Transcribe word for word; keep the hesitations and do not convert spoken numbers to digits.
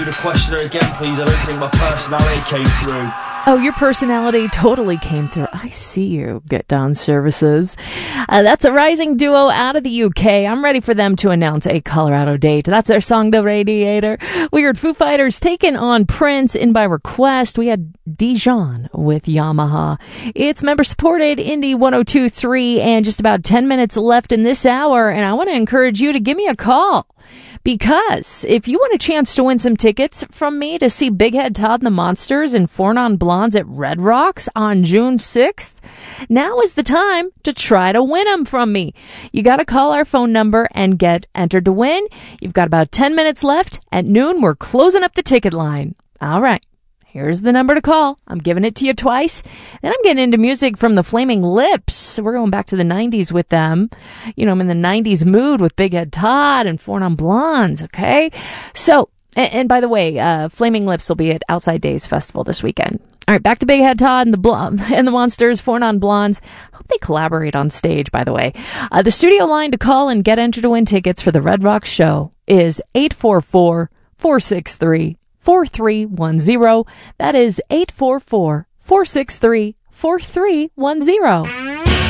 The questioner again, please. I don't think my personality came through. Oh, your personality totally came through. I see you, Get Down Services. Uh, that's a rising duo out of the U K. I'm ready for them to announce a Colorado date. That's their song, The Radiator. We heard Foo Fighters taking on Prince in By Request. We had Dijon with Yamaha. It's member-supported Indie one oh two point three and just about ten minutes left in this hour. And I want to encourage you to give me a call. Because if you want a chance to win some tickets from me to see Big Head Todd and the Monsters and Four Non Blondes at Red Rocks on June sixth, now is the time to try to win them from me. You got to call our phone number and get entered to win. You've got about ten minutes left. At noon, we're closing up the ticket line. All right. Here's the number to call. I'm giving it to you twice. Then I'm getting into music from the Flaming Lips. We're going back to the nineties with them. You know, I'm in the nineties mood with Big Head Todd and Four Non Blondes, okay? So, and, and by the way, uh, Flaming Lips will be at Outside Days Festival this weekend. All right, back to Big Head Todd and the Bl- and the Monsters, Four Non Blondes. Hope they collaborate on stage, by the way. Uh, the studio line to call and get entered to win tickets for the Red Rocks show is eight four four, four six three, four three one zero. That is eight four four, four six three, four three one zero.